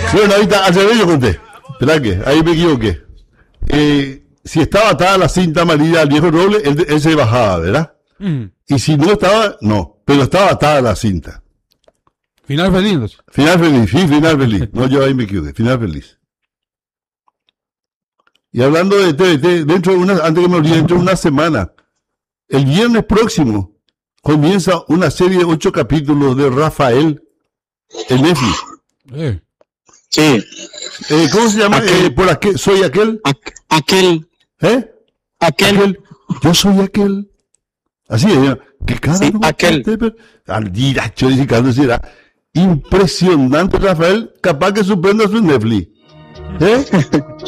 Bueno, ahorita, al revés yo conté. Espera que, ahí me equivoqué. Si estaba atada la cinta amarilla al viejo roble, él se bajaba, ¿verdad? Y si no estaba, no. Pero estaba atada la cinta. Final feliz. Final feliz, sí, final feliz. No, yo ahí me equivoqué. Final feliz. Y hablando de TVT, antes que me olvide, dentro de una semana, el viernes próximo, comienza una serie de 8 capítulos de Rafael en Netflix. Sí. ¿Cómo se llama? ¿Soy aquel? Aquel. Aquel. Yo soy aquel. Así es, que cada sí, aquel. Al día, yo dije que será impresionante, Rafael, capaz que sorprenda su Netflix.